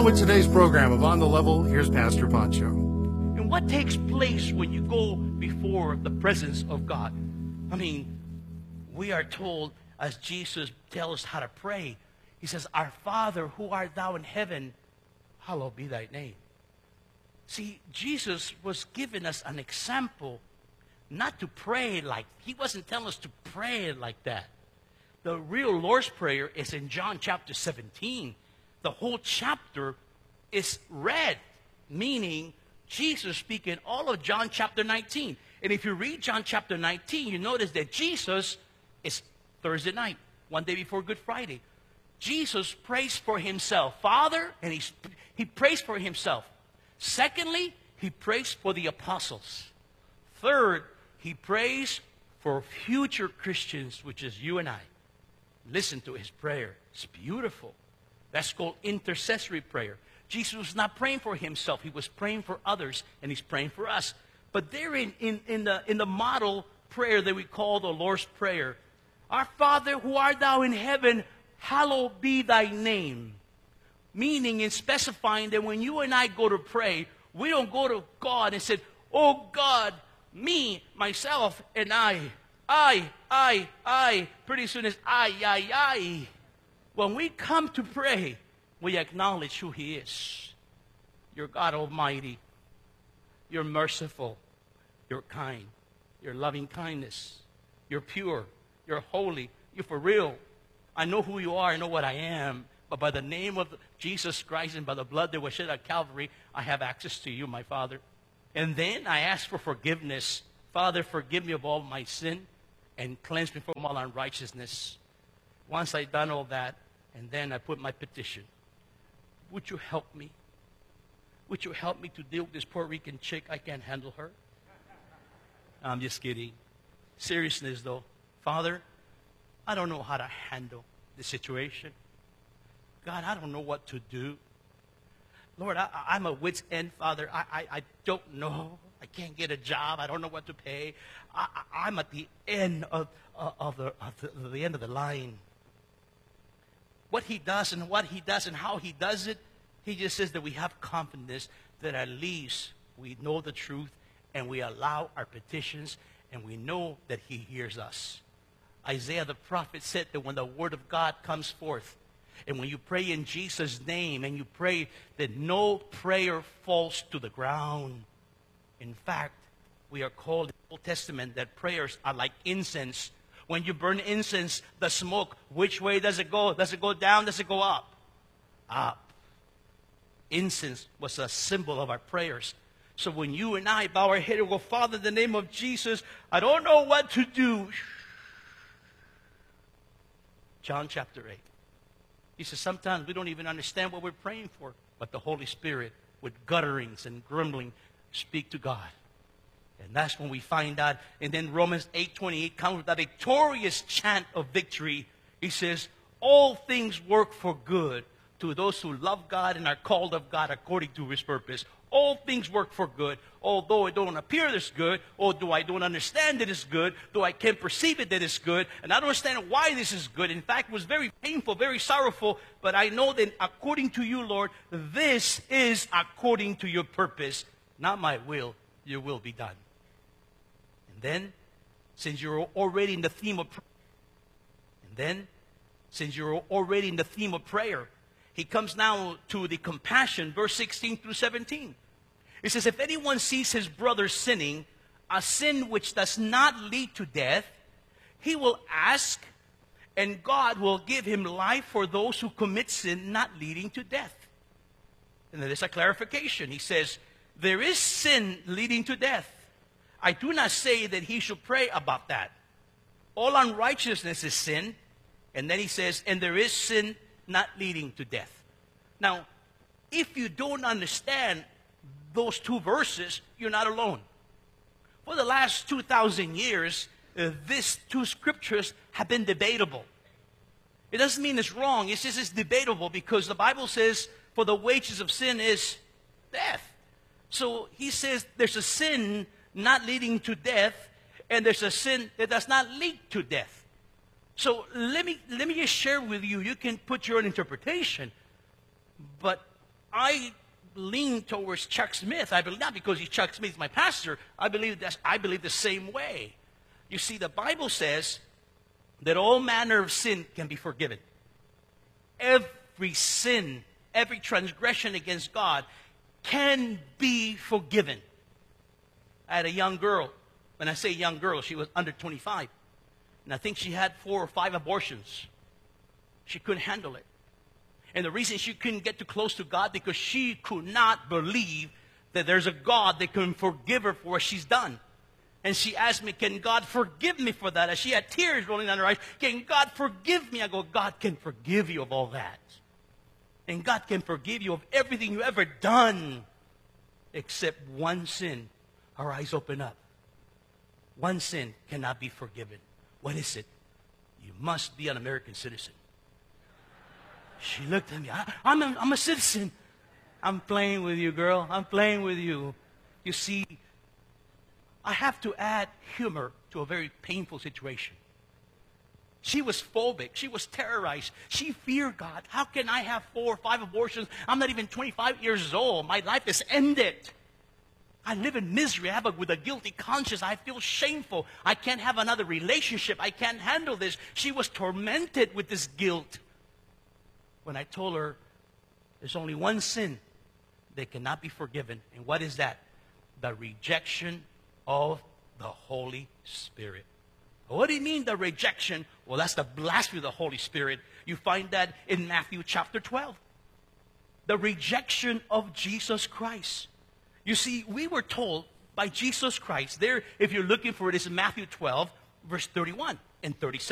with today's program of On the Level. Here's Pastor Pancho. And what takes place when you go before the presence of God? I mean, we are told, as Jesus tells us how to pray, he says, "Our Father, who art thou in heaven, hallowed be thy name." See, Jesus was giving us an example not to pray like, he wasn't telling us to pray like that. The real Lord's Prayer is in John chapter 17. The whole chapter is read, meaning Jesus speaking all of John chapter 19. And if you read John chapter 19, you notice that Jesus is Thursday night, one day before Good Friday. Jesus prays for himself. Father, and he prays for himself. Secondly, he prays for the apostles. Third, he prays for future Christians, which is you and I. Listen to his prayer. It's beautiful. That's called intercessory prayer. Jesus was not praying for himself. He was praying for others, and he's praying for us. But there in the model prayer that we call the Lord's Prayer, "Our Father who art thou in heaven, hallowed be thy name." Meaning in specifying that when you and I go to pray, we don't go to God and say, "Oh God, me, myself, and I. Pretty soon it's I. When we come to pray, we acknowledge who he is. You're God Almighty. You're merciful. You're kind. You're loving kindness. You're pure. You're holy. You're for real. I know who you are. I know what I am. But by the name of Jesus Christ and by the blood that was shed at Calvary, I have access to you, my Father. And then I ask for forgiveness. Father, forgive me of all my sin and cleanse me from all unrighteousness. Once I've done all that, and then I put my petition. Would you help me? Would you help me to deal with this Puerto Rican chick? I can't handle her. I'm just kidding. Seriousness, though. Father, I don't know how to handle the situation. God, I don't know what to do. Lord, I'm a wit's end, Father. I don't know. I can't get a job. I don't know what to pay. I'm at the end of the end of the line. What he does and how he does it, he just says that we have confidence that at least we know the truth and we allow our petitions and we know that he hears us. Isaiah the prophet said that when the word of God comes forth, and when you pray in Jesus' name and you pray that no prayer falls to the ground. In fact, we are called in the Old Testament that prayers are like incense. When you burn incense, the smoke, which way does it go? Does it go down? Does it go up? Up. Incense was a symbol of our prayers. So when you and I bow our head and go, Father, in the name of Jesus, I don't know what to do. John chapter 8. He says sometimes we don't even understand what we're praying for, but the Holy Spirit, with gutterings and grumbling, speak to God. And that's when we find out. And then Romans 8:28 comes with a victorious chant of victory. He says, all things work for good to those who love God and are called of God according to his purpose. All things work for good, although it don't appear as good, or though I don't understand it is good, though I can't perceive it that it's good, and I don't understand why this is good. In fact, it was very painful, very sorrowful, but I know that according to you, Lord, this is according to your purpose. Not my will, your will be done. And then, since you're already in the theme of prayer, he comes now to the compassion, verse 16 through 17. It says, if anyone sees his brother sinning, a sin which does not lead to death, he will ask, and God will give him life for those who commit sin not leading to death. And there is a clarification. He says, there is sin leading to death. I do not say that he should pray about that. All unrighteousness is sin. And then he says, and there is sin not leading to death. Now, if you don't understand those two verses, you're not alone. For the last 2,000 years, these two scriptures have been debatable. It doesn't mean it's wrong. It's just it's debatable because the Bible says, for the wages of sin is death. So he says there's a sin not leading to death, and there's a sin that does not lead to death. So let me just share with you. You can put your own interpretation, but I lean towards Chuck Smith. I believe not because he's Chuck Smith, my pastor. I believe the same way. You see, the Bible says that all manner of sin can be forgiven. Every sin, every transgression against God can be forgiven. I had a young girl. When I say young girl, she was under 25. And I think she had 4 or 5 abortions. She couldn't handle it. And the reason she couldn't get too close to God because she could not believe that there's a God that can forgive her for what she's done. And she asked me, can God forgive me for that? As she had tears rolling down her eyes, can God forgive me? I go, God can forgive you of all that. And God can forgive you of everything you ever done except one sin. Her eyes open up. One sin cannot be forgiven. What is it? You must be an American citizen. She looked at me. I'm a citizen. I'm playing with you, girl. I'm playing with you. You see, I have to add humor to a very painful situation. She was phobic. She was terrorized. She feared God. How can I have 4 or 5 abortions? I'm not even 25 years old. My life is ended. I live in misery. With a guilty conscience. I feel shameful. I can't have another relationship. I can't handle this. She was tormented with this guilt. When I told her, there's only one sin that cannot be forgiven. And what is that? The rejection of the Holy Spirit. What do you mean, the rejection? Well, that's the blasphemy of the Holy Spirit. You find that in Matthew chapter 12. The rejection of Jesus Christ. You see, we were told by Jesus Christ, there, if you're looking for it, is Matthew 12, verse 31 and 37.